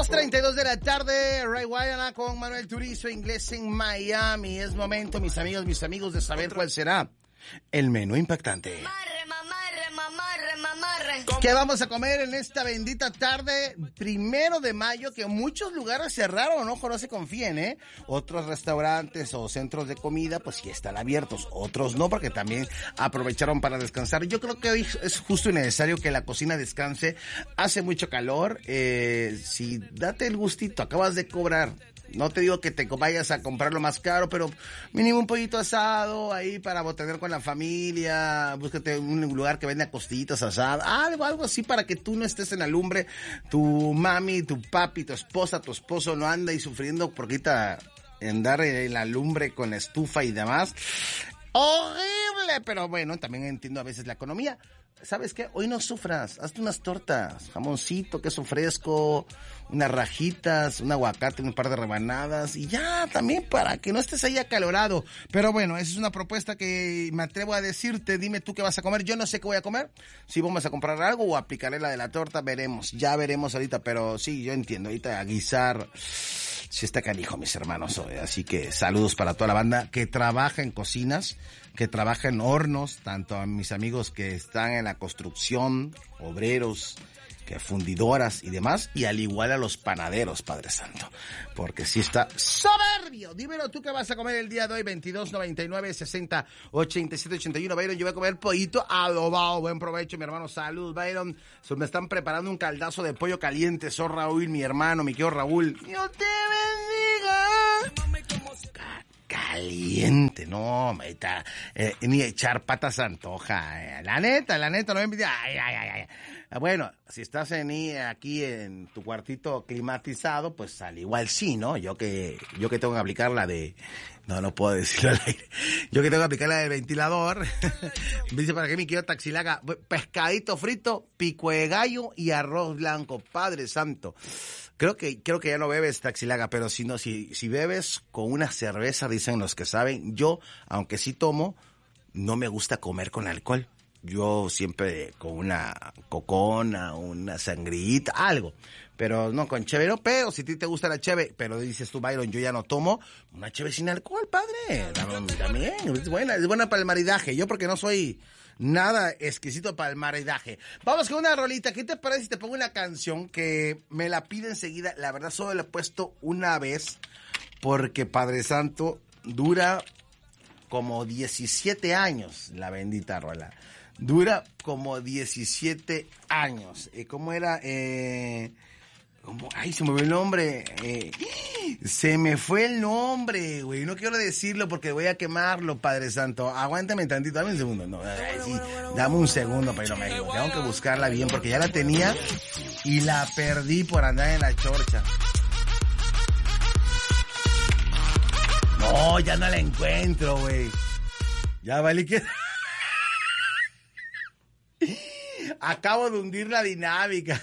2:32 de la tarde, Ray Guayana con Manuel Turizo, Inglés en Miami. Es momento, mis amigos, de saber cuál será el menú impactante. ¿Qué vamos a comer en esta bendita tarde? 1 de mayo, que muchos lugares cerraron, ojo, no se confíen, ¿eh? Otros restaurantes o centros de comida, pues sí están abiertos. Otros no, porque también aprovecharon para descansar. Yo creo que hoy es justo y necesario que la cocina descanse. Hace mucho calor. Si date el gustito, acabas de cobrar. No te digo que te vayas a comprar lo más caro, pero mínimo un pollito asado ahí para botanear con la familia. Búscate un lugar que venda costillitas asadas, algo así para que tú no estés en la lumbre. Tu mami, tu papi, tu esposa, tu esposo no anda ahí sufriendo porque ahorita andar en la lumbre con la estufa y demás. Horrible, pero bueno, también entiendo a veces la economía. ¿Sabes qué? Hoy no sufras, hazte unas tortas, jamoncito, queso fresco, unas rajitas, un aguacate, un par de rebanadas y ya, también para que no estés ahí acalorado. Pero bueno, esa es una propuesta que me atrevo a decirte. Dime tú qué vas a comer. Yo no sé qué voy a comer, si vamos a comprar algo o aplicaré la de la torta, veremos, ya veremos ahorita, pero sí, yo entiendo, ahorita a guisar, sí está canijo, mis hermanos. Así que saludos para toda la banda que trabaja en cocinas, que trabaja en hornos, tanto a mis amigos que están en la construcción, obreros, que fundidoras y demás, y al igual a los panaderos, Padre Santo, porque sí está soberbio. Dímelo tú qué vas a comer el día de hoy, 2299-60-8781. Byron, yo voy a comer pollito adobado. Buen provecho, mi hermano. Salud, Byron. Me están preparando un caldazo de pollo caliente. Soy Raúl, mi hermano, mi querido Raúl. Dios te bendiga. Caliente, no, meta, ni echar patas antoja, la neta, no me envidia. Ay. Bueno, si estás aquí en tu cuartito climatizado, pues al igual sí, ¿no? Yo que tengo que aplicar la de, no puedo decirlo al aire. Yo que tengo que aplicar la del ventilador. Dice, ¿para qué me quiero taxilaga? Pescadito frito, pico de gallo y arroz blanco, Padre Santo. Creo que ya no bebes, Taxilaga, pero si bebes con una cerveza, dicen los que saben. Yo, aunque sí tomo, no me gusta comer con alcohol. Yo siempre con una cocona, una sangrita, algo. Pero no con cheve, no, pero si a ti te gusta la cheve, pero dices tú, Byron, yo ya no tomo, una cheve sin alcohol, padre. También, es buena para el maridaje. Yo porque no soy nada exquisito para el maridaje. Vamos con una rolita. ¿Qué te parece si te pongo una canción que me la pide enseguida? La verdad solo la he puesto una vez porque, Padre Santo, dura como 17 años la bendita rola. Dura como 17 años. ¿Cómo era? Ay, se me fue el nombre. Se me fue el nombre, güey. No quiero decirlo porque voy a quemarlo, Padre Santo. Aguántame tantito, dame un segundo. No, sí, dame un segundo, pero me digo, tengo que buscarla bien porque ya la tenía y la perdí por andar en la chorcha. No, ya no la encuentro, güey. Ya vale que... Acabo de hundir la dinámica.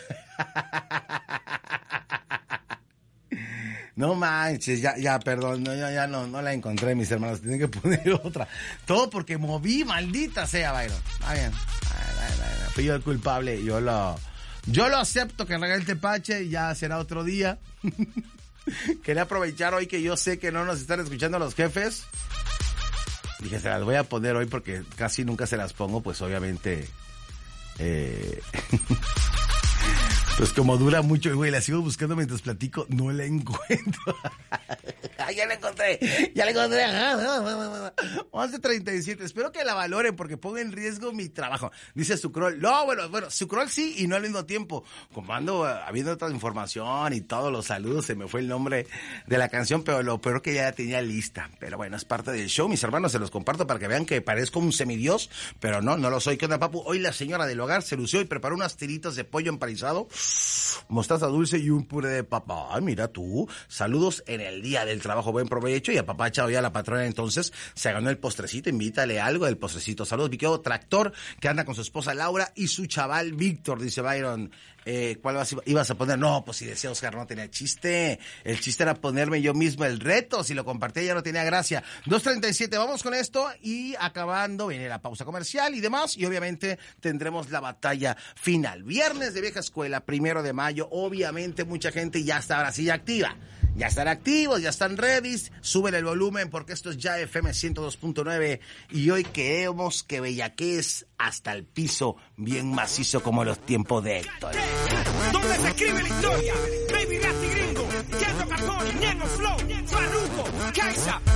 No manches, ya, perdón, ya no la encontré, mis hermanos, tienen que poner otra. Todo porque moví, maldita sea, Byron. Está bien. Fui yo el culpable, yo lo acepto, que regué el tepache, ya será otro día. Quería aprovechar hoy que yo sé que no nos están escuchando los jefes. Dije, se las voy a poner hoy porque casi nunca se las pongo, pues obviamente... Pues como dura mucho, güey, la sigo buscando mientras platico, no la encuentro. Ya la encontré. 11:37, espero que la valoren porque pongo en riesgo mi trabajo. Dice Sucrol, no, bueno, Sucrol sí y no al mismo tiempo. Como ando habiendo otra información y todos los saludos, se me fue el nombre de la canción, pero lo peor que ya la tenía lista. Pero bueno, es parte del show, mis hermanos, se los comparto para que vean que parezco un semidios, pero no lo soy. ¿Qué onda, papu? Hoy la señora del hogar se lució y preparó unas tiritas de pollo empanizado, mostaza dulce y un puré de papa. Ay, mira tú, saludos en el día del trabajo, buen provecho. Y a papá Chao ya la patrona entonces se ganó el postrecito, invítale algo del postrecito. Saludos, mi querido Tractor, que anda con su esposa Laura y su chaval Víctor, dice Byron. ¿Cuál ibas a poner? No, pues si decía Oscar no tenía chiste. El chiste era ponerme yo mismo el reto. Si lo compartía ya no tenía gracia. 2:37, vamos con esto y acabando viene la pausa comercial y demás. Y obviamente tendremos la batalla final. Viernes de Vieja Escuela, 1 de mayo. Obviamente mucha gente ya está ahora sí activa. Ya están activos, ya están ready. Suben el volumen porque esto es ya FM 102.9 y hoy queremos que bellaquees hasta el piso bien macizo como los tiempos de Héctor. Donde se escribe la historia, Baby Rasti Gringo, Keto Capone, Ñengo Flow, Farruko, Kaisa.